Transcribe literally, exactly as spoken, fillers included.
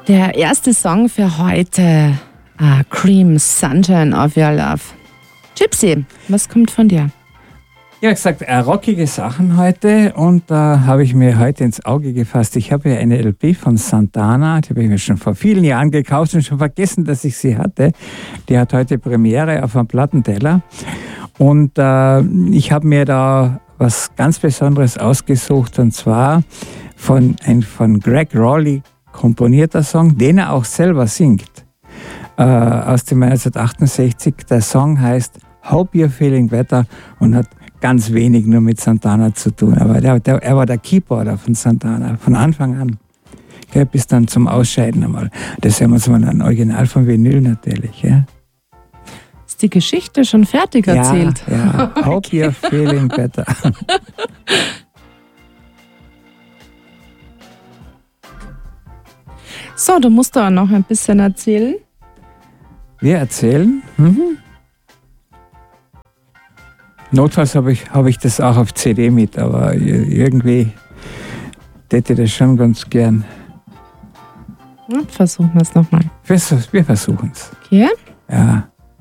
Der erste Song für heute, uh, Cream Sunshine of Your Love. Gypsy, was kommt von dir? Ja, gesagt, äh, rockige Sachen heute und da äh, habe ich mir heute ins Auge gefasst. Ich habe ja eine L P von Santana, die habe ich mir schon vor vielen Jahren gekauft und schon vergessen, dass ich sie hatte. Die hat heute Premiere auf einem Plattenteller und äh, ich habe mir da was ganz Besonderes ausgesucht und zwar von, ein von Greg Rowley komponierter Song, den er auch selber singt, äh, aus dem neunzehnhundertachtundsechzig. Der Song heißt Hope You're Feeling Better und hat ganz wenig nur mit Santana zu tun. Aber der, der, er war der Keyboarder von Santana von Anfang an. Okay, bis dann zum Ausscheiden einmal. Das haben wir uns mal ein Original von Vinyl natürlich. Ja. Ist die Geschichte schon fertig erzählt? Ja, ja. Okay. Hope You're Feeling Better. So, du musst da noch ein bisschen erzählen. Wir erzählen? Mhm. Notfalls habe ich, hab ich das auch auf C D mit, aber irgendwie hätte ich das schon ganz gern. Ja, versuchen wir es nochmal. Wir, wir versuchen es. Okay. Ja.